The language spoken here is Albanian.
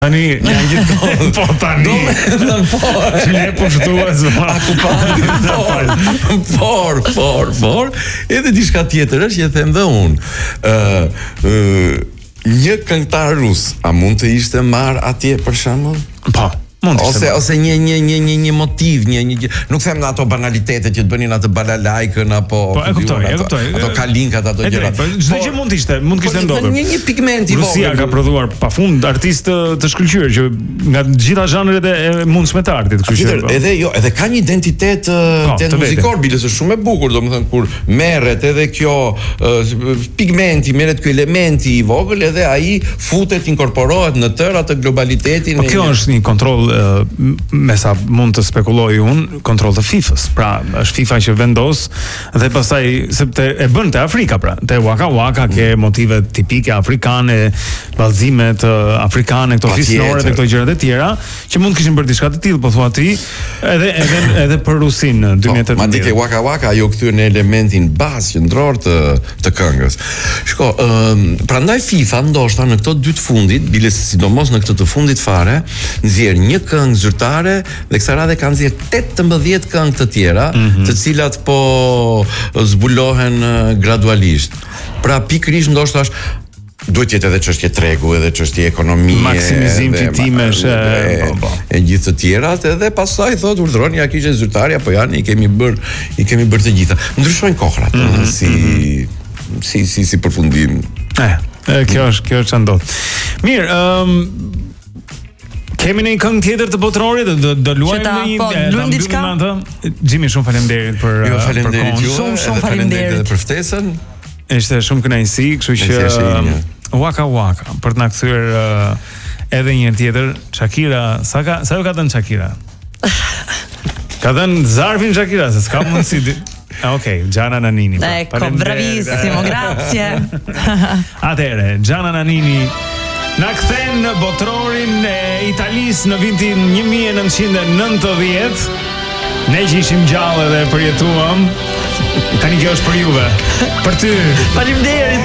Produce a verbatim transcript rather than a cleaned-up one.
Tani janë gjithë po tani. Por. Ne po shtuaz. Por, por, por, por. Edhe diçka tjetër është që them dhe unë. Ë, ë një këngëtar rus, a mund të ishte marr atje për shembull? Po. Ose ose një një një një një motiv, një një nuk them në ato banalitete që të bënin atë balalajkën apo po e kuptoj, e kuptoj. Ato kalinkat, ato gjëra. Po çdo gjë mund të ishte, mund të kishte ndodhur. Një një pigment i vogël. Rusia ka prodhuar pafund artistë të shkëlqyer që nga të gjitha zhanret e mundshme të artit, kështu që. Edhe jo, edhe ka një identitet të muzikor, bile është shumë e bukur, domethënë kur merret edhe kjo pigmenti, merret ky elementi i vogël, edhe ai futet, inkorporohet në tërë atë globalitetin. Po kjo është një kontroll me sa mund të spekuloj unë, kontroll të FIFA-s. Pra, është FIFA që vendos dhe pastaj sepse e bën te Afrika, pra, te Waka Waka ke motive tipike afrikane, vallëzimet afrikane, këto fisnore dhe këto gjërat e tjera, që mund kishin bërë diçka të tillë, po thua ti, edhe edhe edhe për Rusin në dy mijë e tetëmbëdhjetë. Madje ke Waka Waka ajo kthyer në elementin bazë qendror të të këngës. Shko, ëm prandaj FIFA ndoshta në këto dy të fundit, bile sidomos në këtë të fundit fare, nxjerr një këngë zyrtare dhe kësaj radhe kanë nxjerr tetëmbëdhjetë këngë të tjera, mm-hmm. të cilat po zbulohen gradualisht. Pra pikërisht ndoshta është duhet jetë edhe çështje tregu, edhe çështje ekonomie, maksimizim fitimesh e, e gjithë të tjerat, edhe pastaj thot urdhroni ja kishte zyrtarja, po janë i kemi bër, i kemi bërë të gjitha. Ndryshojnë kohrat, mm-hmm. si si si si përfundim. E, kjo është kjo është çan ndodh. Mirë, ëm um, kemi një këngë tjetër të botrorit, do do luajmë në një, po, luajmë diçka. Jimmy, shumë faleminderit për jo, faleminderit ju, shumë shumë faleminderit për ftesën. Ishte shumë kënaqësi, kështu që Waka Waka për të na kthyer uh, edhe një herë tjetër Shakira, sa ka sa ju ka dhënë Shakira? Ka dhënë zarfin Shakira, se s'ka mundësi. Ah, ok, Gianna Nannini. Ecco, bravissimo, grazie. Atëre, Gianna Nannini na kthen në botrorin e Italisë në vitin një mijë e nëntëqind e nëntëdhjetë. Ne që ishim gjallë dhe përjetuam. Tani kjo është për juve. Për ty. Faleminderit.